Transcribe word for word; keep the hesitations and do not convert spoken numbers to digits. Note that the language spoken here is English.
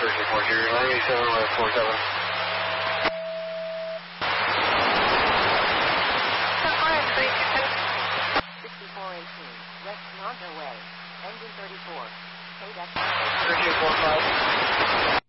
thirteen four zero, nine eight seven one four seven. sixty-four eighteen, West Nanda Way, engine thirty-four, K D A C. thirteen four five.